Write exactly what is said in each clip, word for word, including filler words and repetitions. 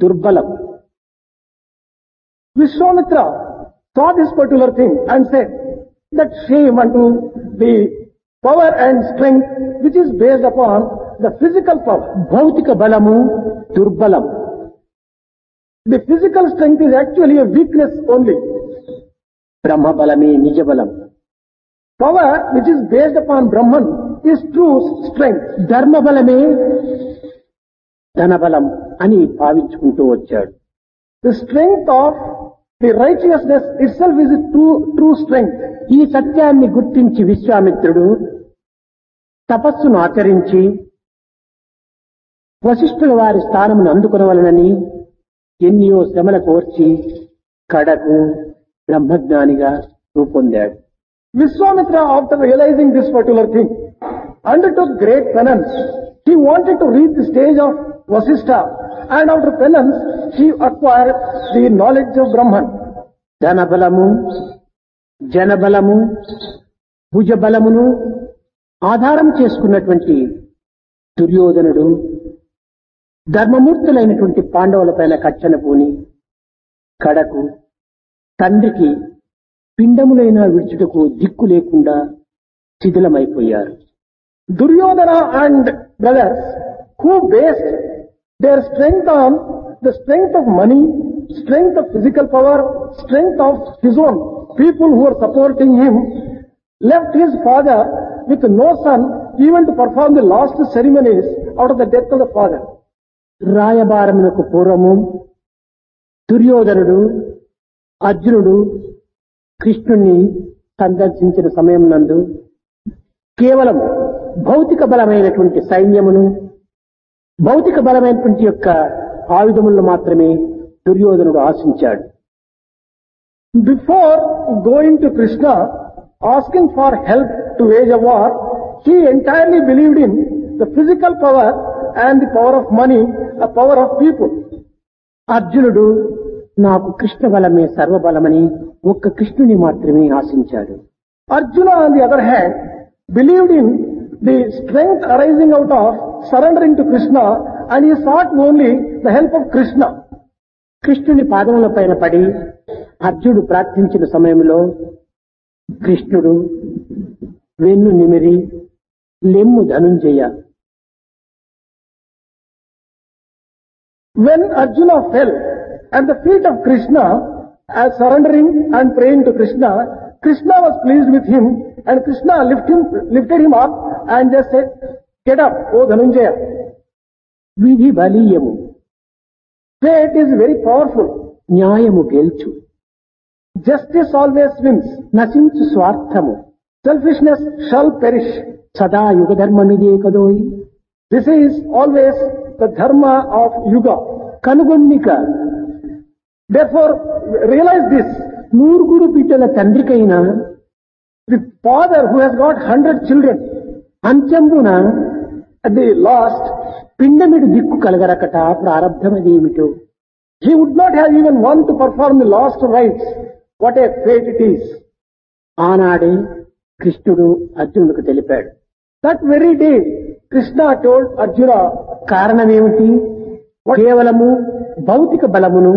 దుర్బలం. Vishwamitra saw this particular thing and said that shame unto the power and strength which is based upon the physical power. భౌతిక బలము దుర్బలం. The physical strength is actually a weakness only. బ్రహ్మ బలమే నిజ బలం. Power which is based upon Brahman is true strength. ధర్మ బలమే ధనబలం అని భావించుకుంటూ వచ్చాడు. The strength of the righteousness itself is a true, true strength. ఈ సత్యాన్ని గుర్తించి విశ్వామిత్రుడు తపస్సును ఆచరించి వశిష్ఠుల వారి స్థానమును అందుకొనవలనని ఎన్నో శ్రమల కోర్చి కడకు బ్రహ్మజ్ఞానిగా రూపొందాడు. Vishwamitra, after realizing this particular thing, undertook great penance. He wanted to reach the stage of Vasishtha, and after penance, he acquired the knowledge of Brahman. ధనబలము జనబలము భుజబలమును ఆధారం చేసుకున్నటువంటి దుర్యోధనుడు ధర్మమూర్తులైనటువంటి పాండవులపైన కచ్చన పూని కడకు తండ్రికి పిండములైన విడుచుటకు దిక్కు లేకుండా శిథిలమైపోయారు. Duryodhana and brothers who based their strength on the strength of money, strength of physical power, strength of his own people who were supporting him, left his father with no son even to perform the last ceremonies after the death of the father. రాయబారమునకు పూర్వము దుర్యోధనుడు అర్జునుడు కృష్ణుణ్ణి సందర్శించిన సమయం నందు కేవలం భౌతిక బలమైనటువంటి సైన్యమును భౌతిక బలమైనటువంటి యొక్క ఆయుధములను మాత్రమే దుర్యోధనుడు ఆశించాడు. Before going to Krishna, asking for help to wage a war, he entirely believed in the physical power and the power of money, the power of people. అర్జునుడు నాకు కృష్ణ బలమే సర్వబలమని ఒక్క కృష్ణుని మాత్రమే ఆశించాడు. Arjuna, on the other hand, believed in the strength arising out of surrendering to Krishna, and he sought only the help of Krishna. కృష్ణుని పాదముల పైన పడి అర్జునుడు ప్రార్థించిన సమయంలో కృష్ణుడు వెన్ను నిమిరి లెమ్ము Dhanunjaya. When Arjuna fell at the feet of Krishna, as surrendering and praying to Krishna, Krishna was pleased with him, and Krishna lift him, lifted him up and just said, "Get up, O Dhananjaya." విధి బలీయము, Fate is very powerful. న్యాయము గెల్చు, Justice always wins. నశించు స్వార్థము, Selfishness shall perish. సదా యుగ ధర్మమిదే కదోయి. This is always the dharma of Yuga. కనుగొన్నిక Therefore, realize this. నూరుగురు బిడ్డల తండ్రికైనా The father who has got hundred children, అంత్యంబున at the last, పిండమిడు దిక్కు కలగరకట ప్రారంధమదేమిటో. he would not have even one to perform the last rites. What a fate it is. ఆనాడే కృష్ణుడు అర్జునుడికి తెలిపాడు. That very day, Krishna told Arjuna, కారణమేమిటి? కేవలము భౌతిక బలమును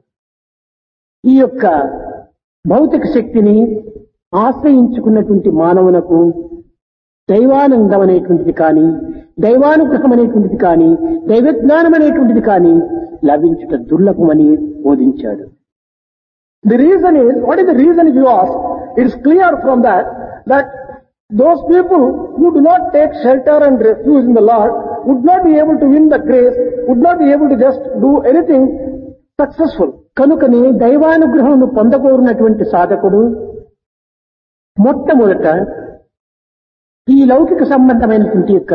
ఈ యొక్క భౌతిక శక్తిని ఆశ్రయించుకున్నటువంటి మానవునకు దైవానందం అనేటువంటిది కానీ దైవానుగ్రహం అనేటువంటిది కానీ దైవజ్ఞానం అనేటువంటిది కానీ లభించుట దుర్లభమని బోధించాడు. the reason is, what is the reason if you ask? It is clear from that, that those people who do not take shelter and refuge in the Lord would not be able to win the grace, would not be able to just do anything successful. కనుకనే దైవానుగ్రహం పొందకోరినటువంటి సాధకుడు మొట్టమొదట ఈ లౌకిక సంబంధమైనటువంటి యొక్క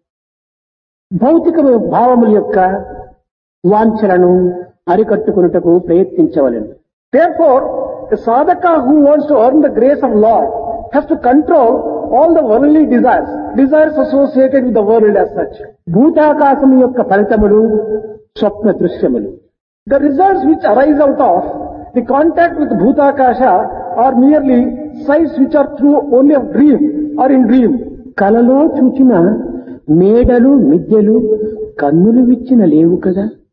భౌతిక భావముల యొక్క వాంఛలను అరికట్టుకున్నటకు ప్రయత్నించవలెను. Therefore, a sadhaka who wants to earn the grace of Lord has to control all the worldly desires, desires associated with the world as such. భూతాకాశం యొక్క ఫలితములు స్వప్న దృశ్యములు. The results which arise out of the contact with Bhutakasha are merely sights which are through only of dream or in dream. కలలో చూచిన మేడలు మిద్దెలు కన్నులు విచ్చిన లేవు కదా.